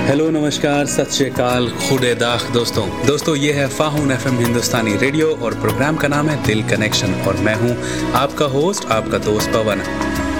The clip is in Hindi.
हेलो, नमस्कार, सत श्री अकाल, खुदे दाख दोस्तों ये है फाहून एफएम हिंदुस्तानी रेडियो और प्रोग्राम का नाम है दिल कनेक्शन और मैं हूं आपका होस्ट, आपका दोस्त पवन।